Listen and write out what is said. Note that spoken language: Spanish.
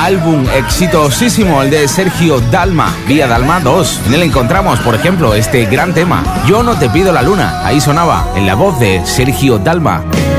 álbum exitosísimo, el de Sergio Dalma, Vía Dalma 2. En él encontramos, por ejemplo, este gran tema, Yo no te pido la luna. Ahí sonaba en la voz de Sergio Dalma.